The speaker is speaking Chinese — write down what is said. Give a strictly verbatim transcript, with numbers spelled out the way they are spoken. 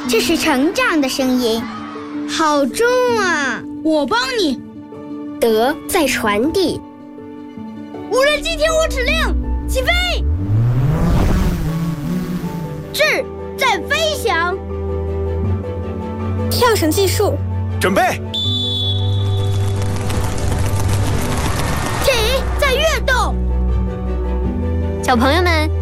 这是成长的声音，好重啊！ 我帮你。 德在传递。 无人机听我指令，起飞！智在飞翔。 跳绳计数， 准备。 体在跃动。 小朋友们，